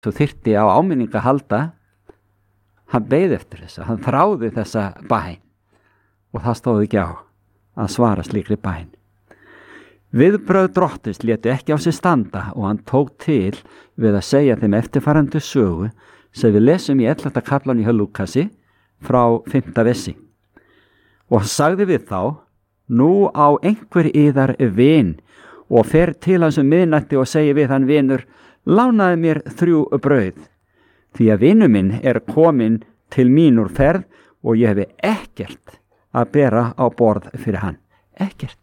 svo þyrfti á áminninga að halda. Hann beið eftir þessa, hann þráði þessa bæn og það stóð ekki á að svara slíkri bæn. Viðbrögð Drottins létu ekki á sig standa og hann tók til við að segja þeim eftirfarandi sögu sem við lesum í 11. kaflanum hjá Lúkasi frá 5. versi. Og hann sagði við þá: nú á einhver yðar vin og fer til hans miðnætti og segi við hann: vinur, lánaði mér 3 brauð, því að vinur minn komin til mín úr ferð og ég hefi ekkert að bera á borð fyrir hann. Ekkert.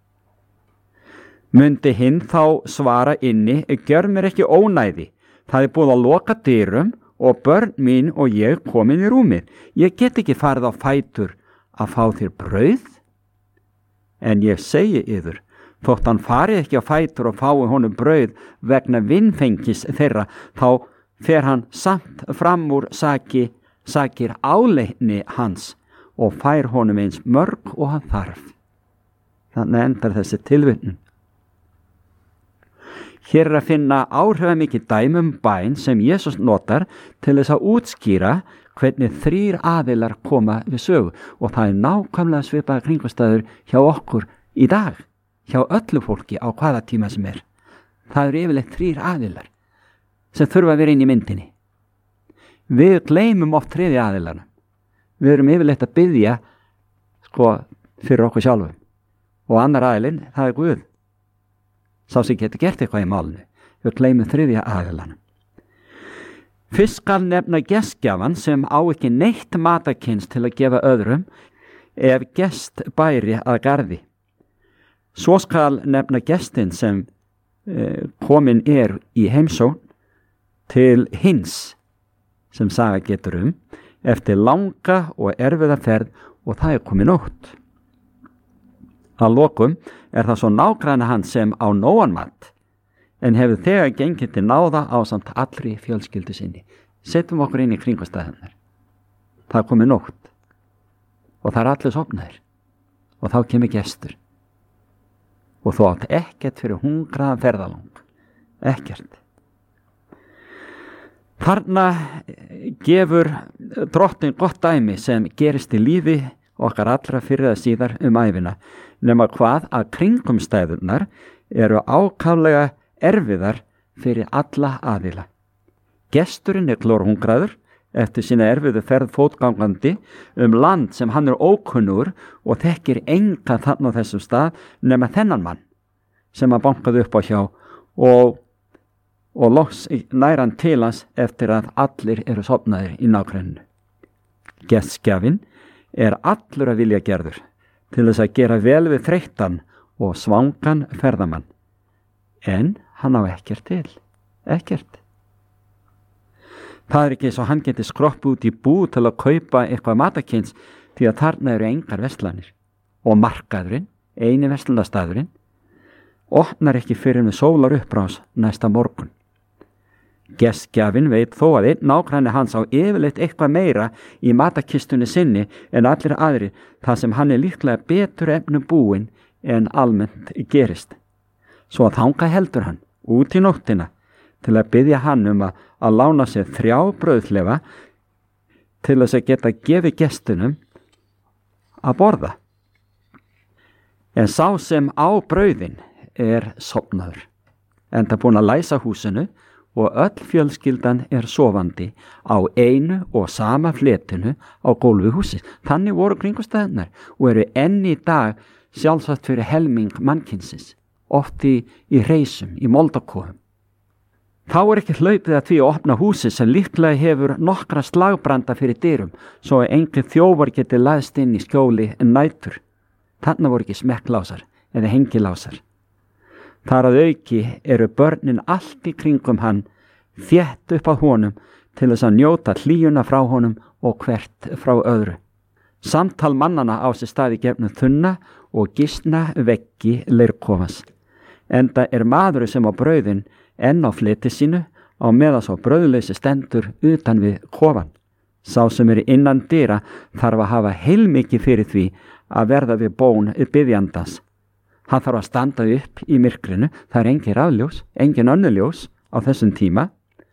Mundi hinn þá svara inni: gjör mér ekki ónæði, það búið að loka dyrum og börn mín og ég komin í rúmið. Ég get ekki farið á fætur að fá þér brauð. En ég segi yður, þótt hann fari ekki á fætur og fái honum brauð vegna vinfengis þeirra, þá fer hann samt fram úr sakir áleitni hans og fær honum eins mörg og hann þarf. Þannig endar þessi tilvitnun. Hér að finna áhrifamikið dæmi bæn sem Jesús notar til þess að útskýra hvernig 3 aðilar koma við sögu, og það nákvæmlega svipaða kringumstæður hjá okkur í dag, hjá öllu fólki á hvaða tíma sem er. Það eru yfirleitt 3 aðilar sem þurfa að vera inn í myndinni. Við gleymum oft 3. aðilarna. Við erum yfirleitt að biðja fyrir okkur sjálfum, og annar aðilinn, það er Guð. Sá sem getur gert eitthvað í málinu. Við gleymum 3. aðilanum. Fyrst skal nefna gestgjafan sem á ekki neitt matarkyns til að gefa öðrum ef gest bæri að garði. Svo skal nefna gestin sem komin í heimsókn til hins sem saga getur eftir langa og erfiða ferð og það komin nótt. Að lokum það svo nágranni hans sem á nógan mat en hefur þegar gengið til náða ásamt allri fjölskyldu sinni. Setjum okkur inn í kringumstæðurnar. Það komið nótt og það allir sofnaðir og þá kemur gestur og þú átt ekkert fyrir hungraðan ferðalang. Ekkert. Þarna gefur Drottinn gott dæmi sem gerist í lífi okkar allra fyrir að síðar ævina, nema hvað að kringumstæðurnar eru ákaflega erfiðar fyrir alla aðila. Gesturinn glórhungraður eftir sína erfiðu ferð fótgangandi land sem hann ókunnur og þekkir engan þarna á þessum stað nema þennan mann sem hann bankaði upp á hjá og loks nær hann til hans eftir að allir eru sofnaðir í nágrenninu. Gestgjafinn allur að vilja gerður til þess að gera vel við þreyttan og svangan ferðamann. En hann á ekkert til. Ekkert. Það ekki svo hann geti skroppu út í bú til að kaupa eitthvað matarkyns því að þarna eru engar verslanir. Og markaðurinn, eini verslunarstaðurinn, opnar ekki fyrir með sólar upprás næsta morgun. Gestgjafinn veit þó að einn nágranni hans á yfirleitt eitthvað meira í matarkistunni sinni en allir aðrir, þar sem hann líklega betur efnum búinn en almennt gerist. Svo að þangað heldur hann út í nóttina til að biðja hann að lána sér 3 brauðhlefa til þess að geta gefið gestunum að borða. En sá sem á brauðin sofnaður, enda búinn að læsa húsinu og öll fjölskyldan sofandi á einu og sama fletinu á gólfi húsins. Þannig voru kringumstæðurnar og eru enn í dag sjálfsagt fyrir helming mannkynsins, oft í reisum, í moldakofum. Þá ekki hlaupið að því að opna húsið sem líklega hefur nokkra slagbranda fyrir dyrum, svo að engin þjófar geti læðst inn í skjóli nætur. Þarna voru ekki smekklásar eða hengilásar. Þar að auki eru börnin allt í kringum hann, þétt upp að honum til þess að njóta hlýjuna frá honum og hvert frá öðru. Samtal mannana á sér staði gefnum þunna og gisna veggi leirkofans. Enda maður sem á brauðin enn á fleti sínu á meðan svo brauðleysi stendur utan við kofan. Sá sem innan dyra þarf að hafa heilmikið fyrir því að verða við bón biðjandans. Hann þarf að standa upp í myrkrinu, það engin rafljós, engin önnur ljós á þessum tíma.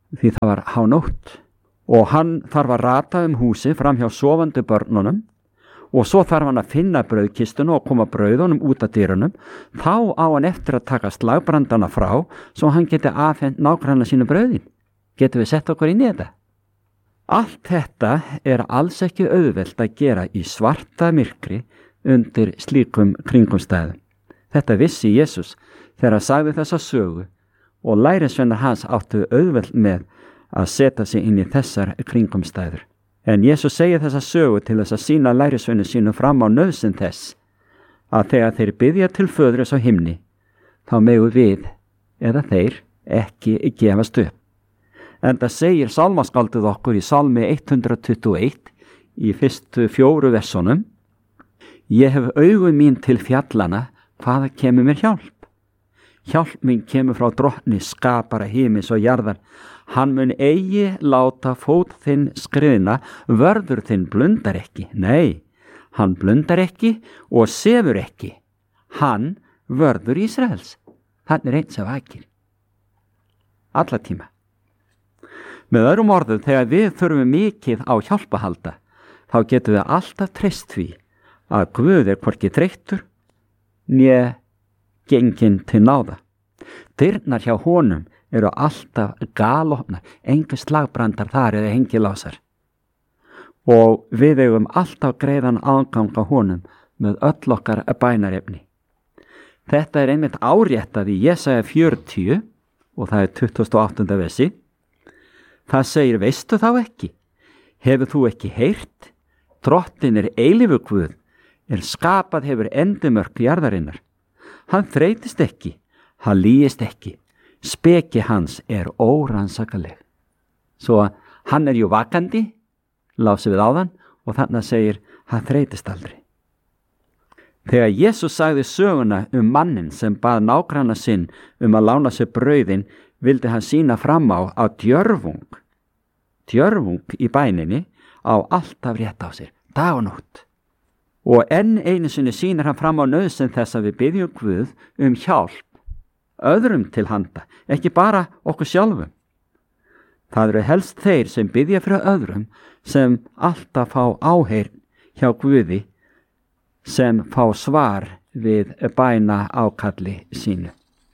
því það var hánótt og hann þarf að rata húsið fram hjá sofandi börnunum og svo þarf hann að finna brauðkistuna og koma brauðunum út af dyrunum. Þá á hann eftir að taka slagbrandana frá svo hann geti afhent nágranna sínu brauðin. Getum við sett okkur inn í þetta? Allt þetta er alls ekki auðvelt að gera í svarta myrkri undir slíkum kringumstæðum. Þetta vissi Jesús þegar hann sagði þessa sögu og lærisveinar hans áttu auðvelt með að setja sig inn í þessar kringumstæður. En Jesús segir þessa sögu til þess að sýna lærisveinu sínu fram á nauðsyn þess að þegar þeir biðja til Föðurins á himni, þá megu við eða þeir ekki gefast upp. Enda segir sálmaskáldið okkur í Salmi 121 í fyrstu 4 versunum: Ég hef augu mín til fjallana, hvaða kemur mér hjálp? Hjálp mín kemur frá Drottni, skapara himins og jarðar. Hann mun eigi láta fót þinn skriðna, vörður þinn blundar ekki. Nei, hann blundar ekki og sefur ekki. Hann vörður Ísraels. Hann er eins af vakir. Alla tíma. Með öðrum orðum, þegar við þurfum mikið á hjálp að halda, þá getum við alltaf treyst því að Guð er hvorki þreyttur né genginn til náða. Dyrnar hjá honum eru alltaf galopnar, engar slagbrandar þar eða hengilásar. Og við eigum alltaf greiðan aðgang á honum með öll okkar bænarefni. Þetta er einmitt áréttað í Jesaja 40 og það er 28. versi. Það segir, veistu þá ekki? Hefur þú ekki heyrt? Drottinn er eilífur Guð, skapað hefur endimörk jarðarinnar. Hann þreytist ekki, hann lýgist ekki. Speki hans er órannsakaleg. Svo hann er jú vakandi, lásið við áðan, og þarna segir, hann þreytist aldrei. Þegar Jesús sagði söguna mannin sem bað nágranna sinn að lána sér brauðin, vildi hann sýna fram á að djörfung í bæninni á alltaf rétt á sér, dag og nótt. Og enn einu sinni sýnir hann fram á nauðsyn þess að við biðjum Guð hjálp öðrum til handa, ekki bara okkur sjálfum. Það eru helst þeir sem biðja fyrir öðrum sem alltaf fá áheyrn hjá Guði, sem fá svar við bæna ákalli sínu.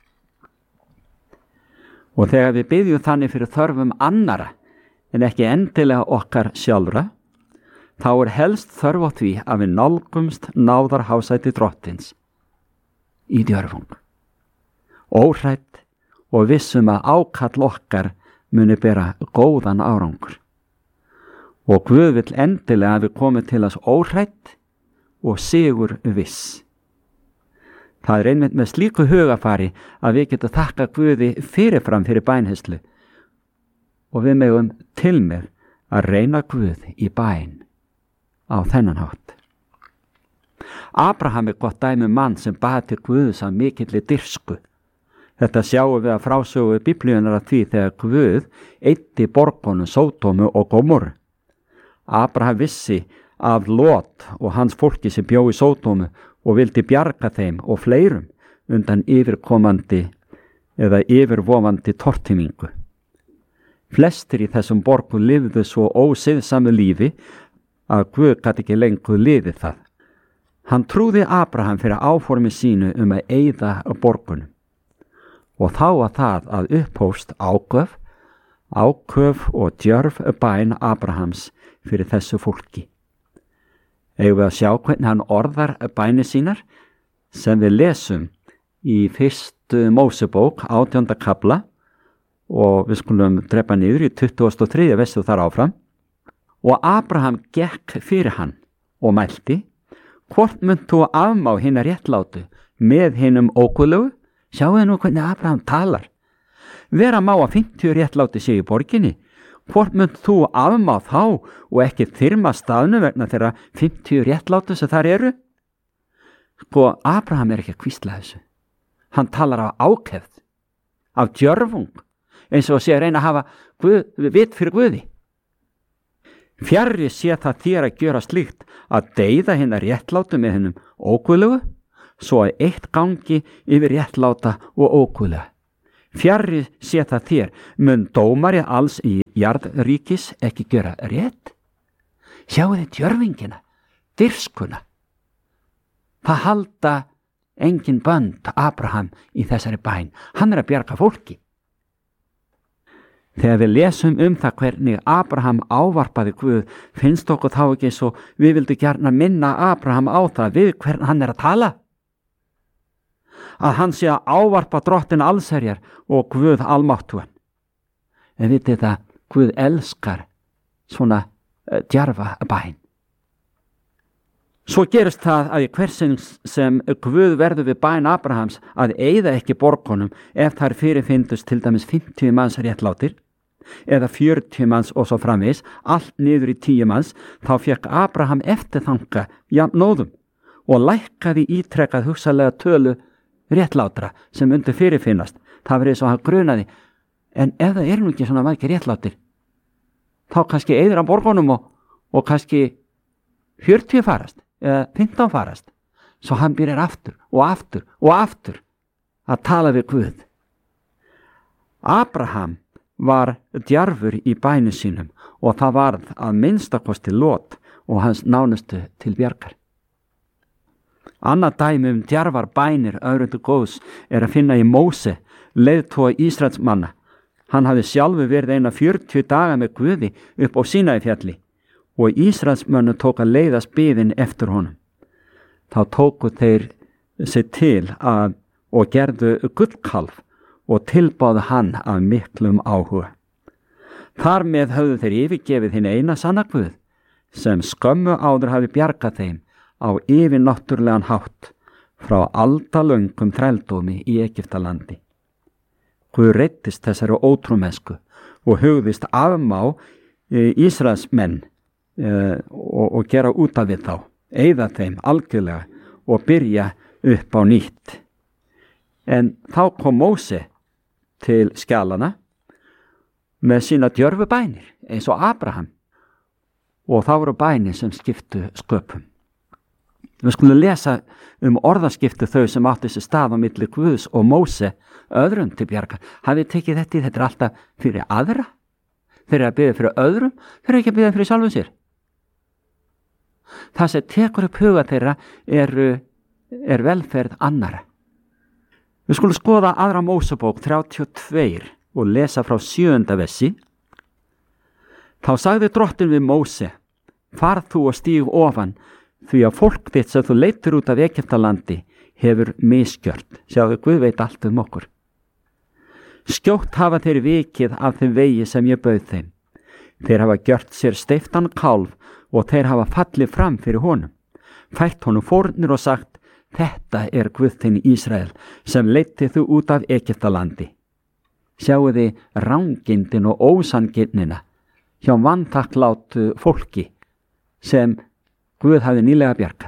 Og þegar við biðjum þannig fyrir þörfum annara en ekki endilega okkar sjálfra, þá er helst þörf á því að við nálgumst náðarhásæti Drottins í djörfung, óhrædd og vissum að ákall okkar muni bera góðan árangur. Og Guð vill endilega að við komum til þess óhrædd og sigur viss. Það er einmitt með slíku hugafari að við getum þakka Guði fyrirfram fyrir bænheyslu og við megum til með að reyna Guð í bæn á þennan hátt. Abraham er gott dæmi mann sem bað til Guðs af mikilli dirsku. Þetta sjáum við að frásögu Biblíunnar af því þegar Guð eyddi borgunum Sódómu og Gómorru. Abraham vissi af Lot og hans fólki sem bjó í Sódómu og vildi bjarga þeim og fleirum undan yfirkomandi eða yfirvofandi tortímingu. Flestir í þessum borgum lifðu svo ósiðsamu lífi að Guð gat ekki lengur lifið það. Hann trúði Abraham fyrir áformi sínu að eyða borgunum. Og þá að það að upphófst áköf og djörf bæn Abrahams fyrir þessu fólki. Eigum við að sjá hvernig hann orðar bænir sínar sem við lesum í 1. Mósebók 18. kafla og við skulum drepa niður í 23. versi þar áfram. Og Abraham gekk fyrir hann og mælti, hvort munt þú afmá hina réttlátu með hinum óguðlegu? Sjáðu nú hvernig Abraham talar. Vera má að 50 réttláti sé í borginni. Hvort munt þú afmá þá og ekki þyrma staðnu vegna þeirra 50 réttlátu sem þar eru? Sko, Abraham er ekki að hvísla þessu. Hann talar af ákefð, af djörfung, eins og sé að reyna að hafa vit fyrir Guði. Fjarri sé það þér að gjöra slíkt að deyða hina réttlátu með hennum óguðlegu, svo að eitt gangi yfir réttláta og óguðlega. Fjarri sé það þér, mun dómari alls í jarðríkis ekki gera rétt? Sjáu þið djörfingina, dirfskuna. Það halda engin bönd Abraham í þessari bæn. Hann að bjarga fólki. Þegar við lesum það hvernig Abraham ávarpaði Guð, finnst okkur þá ekki svo við vildu gjarna minna Abraham á það við hvern hann að tala. Að hann sé að ávarpa drottin allsherjar og Guð almáttugan. En vitið það, Guð elskar svona djarfa bæn. Svo gerist það að í hversin sem Guð verður við bæn Abrahams að eyða ekki borgunum ef þær fyrirfindust til dæmis 50 manns réttlátir eða 40 manns og svo framvegis, allt niður í 10 manns, þá fekk Abraham eftirþanga jafnóðum og lækkaði ítrekkað hugsalega tölu réttlátra sem undir fyrirfinnast. Það verið svo að hann grunaði, en ef það nú ekki svona margir réttlátir, þá kannski eyðir hann borgunum og kannski 40 farast eða 15 farast, svo hann byrjar aftur og aftur og aftur að tala við Guð. Abraham var djarfur í bænum sínum og það varð að minnstakosti Lot og hans nánustu til bjargar. Annað dæmi djarfar bænir öðrum til góðs að finna í Móse, leiðtoga Ísraelsmanna. Hann hafði sjálfur verið eina 40 daga með Guði upp á Sínaífjalli og Ísraelsmönnum tók að leiðast biðin eftir honum. Þá tóku þeir sig til og gerðu gullkalf og tilbáðu hann af miklum áhuga. Þar með höfðu þeir yfirgefið hinn eina sanna Guð sem skömmu áður hafi bjargað þeim á yfirnáttúrlegan hátt frá aldalöngum þrældómi í Egyptalandi. Guð reiddist þessari ótrúmennsku og hugðist afmá Ísraelsmenn og gera út af við þá, eyða þeim algjörlega og byrja upp á nýtt. En þá kom Móse til skjalana með sína djörfu bænir eins og Abraham og þá voru bænir sem skiptu sköpum. Við skulum lesa orðaskiptu þau sem áttu sér stað á milli Guðs og Móse öðrum til bjargar. Hafið tekið þetta er alltaf fyrir aðra. Þeir eru að biðja fyrir öðrum, þeir eru ekki að biðja fyrir sjálfum sér. Það sem tekur upp huga þeirra er velferð annara. Við skulum skoða aðra Mósebók 32 og lesa frá 7. versi. Þá sagði drottin við Móse, farð þú og stíg ofan, því að fólk þitt sem þú leiddir út af Egyptalandi hefur misgjört. Sjáðu, Guð veit allt um okkur. Skjótt hafa þeir vikið af þeim vegi sem ég bauð þeim. Þeir hafa gjört sér steiftan kálf og þeir hafa fallið fram fyrir honum. Fært honum fórnir og sagt, þetta er Guð þinn Ísrael sem leiddi þú út af Egyptalandi. Sjáu þið rangindin og ósanginnina hjá vanþakklátu fólki sem Guð hafði nýlega bjargað.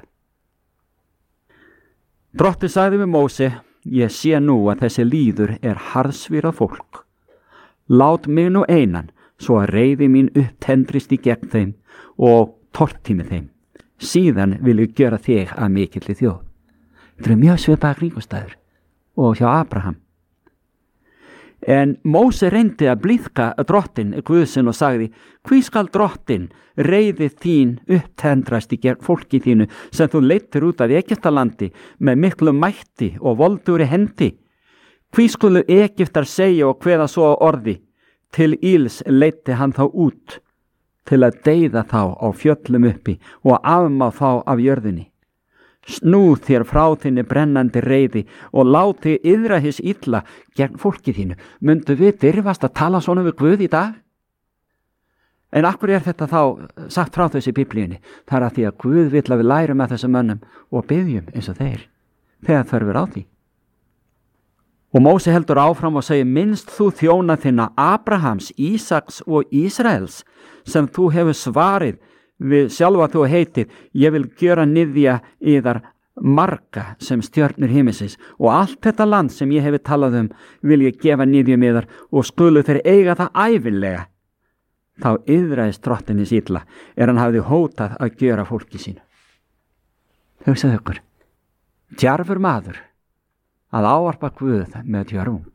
Drottinn sagði við Móse, ég sé nú að þessi lýður er harðsvírað fólk. Lát mig nú einan svo að reiði mín upptendrist í gegn þeim og tortími þeim. Síðan vil ég gera þig að mikilli þjóð. Þetta er mjög svipaðar kringumstæður og hjá Abraham. En Móse reyndi að blíðka drottin Guðsinn og sagði, hví skal drottin reiði þín upptendrast í gegn fólki þínu sem þú leiddir út af Egyptalandi með miklu mætti og voldugri hendi? Hví skulu Egyptar segja og kveða svo orði, til íls leiddi hann þá út til að deyða þá á fjöllum uppi og afmá þá af jörðinni. Snú þér frá þinni brennandi reiði og láti yðra hins illa gegn fólki þínu. Mundu við dirfast að tala svona við Guð í dag? En akkur er þetta þá sagt frá þessi í Biblíunni? Það er að því að Guð vill að við lærum að þessum mönnum og biðjum eins og þeir, þegar þörfur á því. Og Móse heldur áfram og segir, minnst þú þjóna þinna Abrahams, Ísaks og Ísraels sem þú hefur svarið við sjálfa þú heitið, ég vil gjöra niðja yðar marga sem stjörnur himinsins og allt þetta land sem ég hefi talað vil ég gefa niðjum yðar og skulu þeir eiga það ævinlega. Þá yðraðist drottinins illa hann hafði hótað að gjöra fólki sínu. Hugsaðu ykkur, djarfur maður að ávarpa Guð með djörfung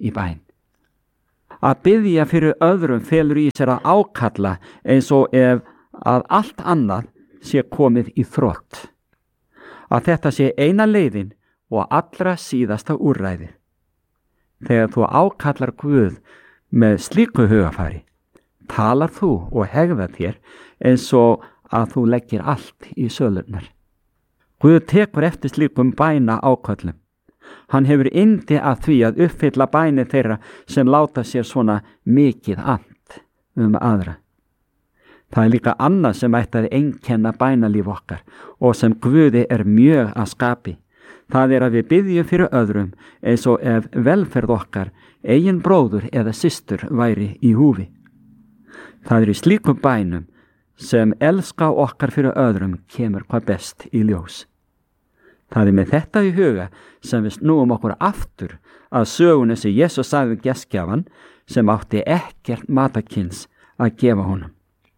í bæn. Að biðja fyrir öðrum felur í sér að ákalla eins og ef að allt annað sé komið í þrot. Að þetta sé eina leiðin og allra síðasta úrræði. Þegar þú ákallar Guð með slíku hugafari, talar þú og hegðar þér eins og að þú leggir allt í sölurnar. Guð tekur eftir slíkum bæna ákallum. Hann hefur yndi að því að uppfylla bæni þeirra sem láta sér svona mikið ant aðra. Það er líka annað sem ætti að einkenna bænalíf okkar og sem Guði er mjög að skapi. Það er að við biðjum fyrir öðrum eins og ef velferð okkar, eigin bróður eða systur væri í húfi. Það er í slíkum bænum sem elska okkar fyrir öðrum kemur hvað best í ljós. Það er með þetta í huga sem við snúum okkur aftur að sögunni sem Jesús sagði við gestgjafan sem átti ekkert matarkyns að gefa honum.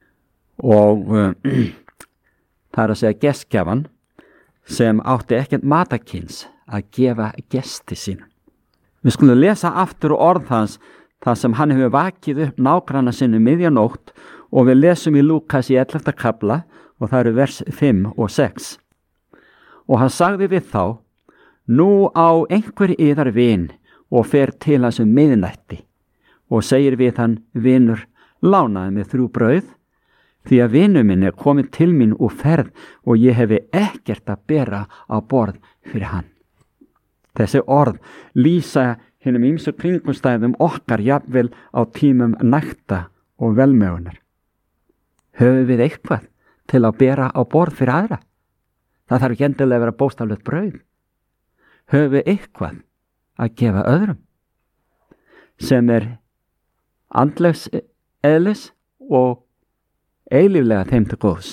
Og það er að segja gestgjafan sem átti ekkert matarkyns að gefa gesti sínum. Við skulum lesa aftur orð hans þar sem hann hefur vakið upp nágranna sinni miðjanótt og við lesum í Lúkas í 11. kafla og það eru vers 5 og 6. Og hann sagði við þá, nú á einhver yðar vin og fer til hans miðnætti og segir við hann, vinur, lánaði mig 3 brauð, því að vinur minn er komið til mín úr ferð og ég hefi ekkert að bera á borð fyrir hann. Þessi orð lýsa hinum ýmsu kringumstæðum okkar jafnvel á tímum nækta og velmegunar. Höfum við eitthvað til að bera á borð fyrir aðra? Það þarf ekki endilega að vera bókstaflegt brauð. Höfum við eitthvað að gefa öðrum sem er andlegs eðlis og eilíflega þeim til góðs.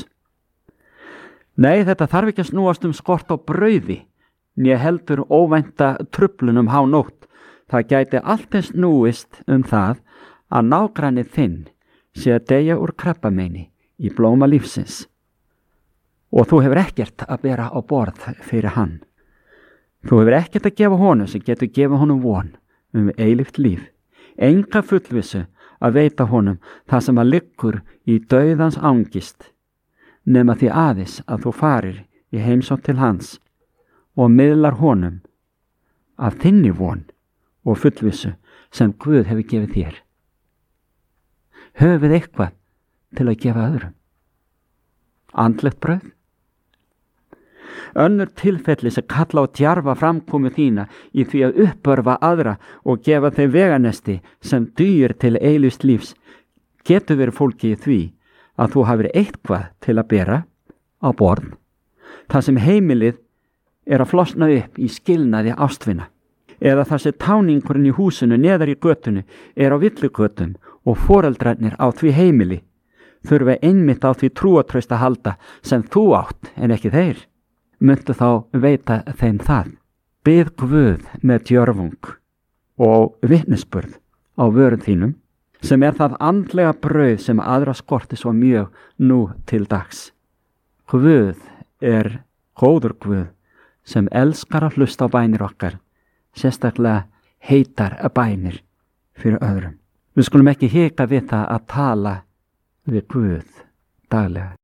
Nei, þetta þarf ekki að snúast skort á brauði, né heldur óvænta truflun hánótt. Það gæti allt eins snúist það að nágranni þinn sé að deyja úr krabbameini í blóma lífsins. Og þú hefur ekkert að bera á borð fyrir hann. Þú hefur ekkert að gefa honum sem getur gefa honum von eilíft líf. Enga fullvissu að veita honum það sem að liggur í dauðans angist, nema því aðeins að þú farir í heimsókn til hans og miðlar honum af þinni von og fullvissu sem Guð hefur gefið þér. Höfum við eitthvað til að gefa öðrum? Andlegt brauð? Önnur tilfelli sem kalla á djarfa framkomu þína í því að uppörfa aðra og gefa þeim veganesti sem dugir til eilífs lífs getur verið fólki í því að þú hafir eitthvað til að bera á borð. Það sem heimilið er að flosna upp í skilnaði ástvina, eða það sem táningurinn í húsinu neðar í götunni er á villigötum og foreldrarnir á því heimili þurfa einmitt á því trúatraust að halda sem þú átt en ekki þeir. Myndu þá veita þeim það. Bið Guð með djörfung og vitnisburð á vörum þínum sem er það andlega brauð sem aðra skorti svo mjög nú til dags. Guð er góður Guð sem elskar að hlusta á bænir okkar, sérstaklega heitar bænir fyrir öðrum. Við skulum ekki hika við það að tala við Guð daglega.